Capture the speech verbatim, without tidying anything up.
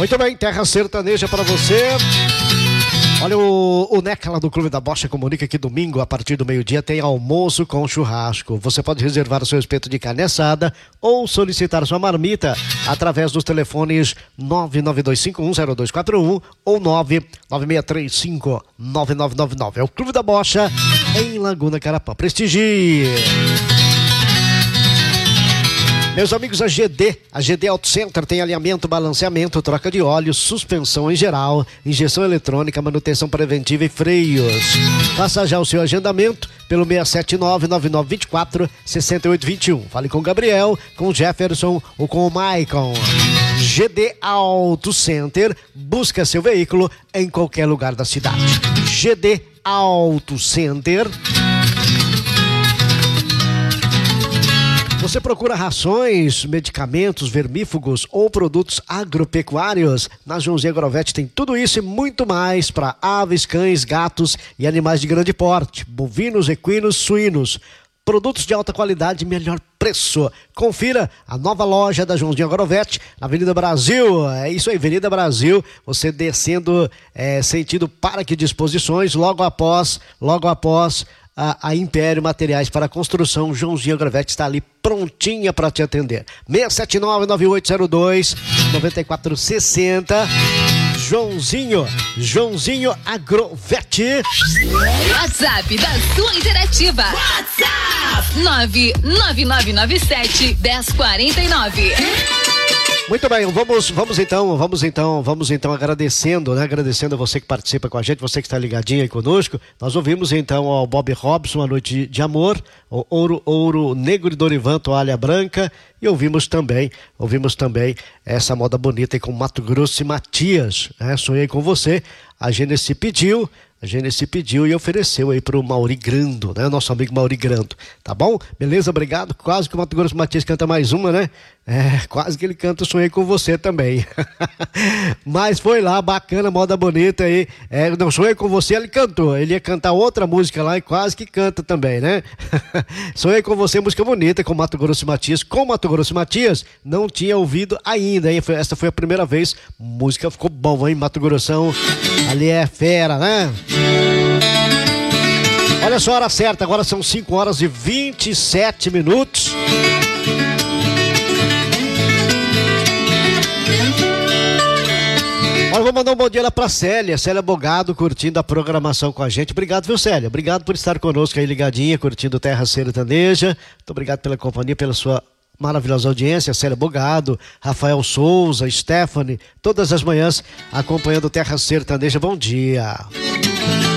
Muito bem, Terra Sertaneja para você. Olha, o, o Neca lá do Clube da Bocha comunica que domingo, a partir do meio-dia, tem almoço com churrasco. Você pode reservar o seu espeto de carne assada ou solicitar sua marmita através dos telefones nove nove dois cinco um zero dois quatro um ou nove nove seis três cinco nove nove nove nove. É o Clube da Bocha em Laguna Carapã. Prestigie! Meus amigos, a G D, a G D Auto Center tem alinhamento, balanceamento, troca de óleo, suspensão em geral, injeção eletrônica, manutenção preventiva e freios. Faça já o seu agendamento pelo seis sete nove, nove nove dois quatro, seis oito dois um. Fale com o Gabriel, com o Jefferson ou com o Maicon. G D Auto Center, busca seu veículo em qualquer lugar da cidade. G D Auto Center. Você procura rações, medicamentos, vermífugos ou produtos agropecuários? Na Joãozinho Agrovet tem tudo isso e muito mais para aves, cães, gatos e animais de grande porte, bovinos, equinos, suínos. Produtos de alta qualidade e melhor preço. Confira a nova loja da Joãozinho Agrovet na Avenida Brasil. É isso aí, Avenida Brasil. Você descendo é, sentido Parque de Exposições, logo após, logo após a, a Império Materiais para Construção. Joãozinho Agrovet está ali prontinha para te atender. seis sete nove, nove oito zero dois, nove quatro seis zero. Joãozinho, Joãozinho Agrovet. WhatsApp da sua interativa. WhatsApp nove nove nove nove sete, um zero quatro nove. Muito bem, vamos, vamos então, vamos então, vamos então agradecendo, né? Agradecendo a você que participa com a gente, você que está ligadinho aí conosco. Nós ouvimos então ao Bob Robson, A Noite de Amor, o Ouro, Ouro Negro de Dorivan, Toalha Branca, e ouvimos também, ouvimos também essa moda bonita aí com Mato Grosso e Matias, né? Sonhei com você, a Gênesis pediu, a Gênesis pediu e ofereceu aí pro Mauri Grando, né? Nosso amigo Mauri Grando, tá bom? Beleza, obrigado. Quase que o Mato Grosso Matias canta mais uma, né? É, quase que ele canta Sonhei com Você também. Mas foi lá, bacana, moda bonita aí. É, não, Sonhei com Você, ele cantou. Ele ia cantar outra música lá e quase que canta também, né? Sonhei com Você, música bonita com Mato Grosso Matias. Com Mato Grosso Matias, não tinha ouvido ainda, hein? Essa foi a primeira vez. Música ficou bom, hein? Mato Grossão, ali é fera, né? Olha só a hora certa, agora são cinco horas e vinte e sete minutos. Olha, vou mandar um bom dia lá pra Célia, Célia Bogado, curtindo a programação com a gente. Obrigado, viu, Célia? Obrigado por estar conosco aí ligadinha, curtindo Terra Sertaneja. Muito obrigado pela companhia, pela sua maravilhosa audiência. Célia Bogado, Rafael Souza, Stephanie, todas as manhãs acompanhando Terra Sertaneja. Bom dia.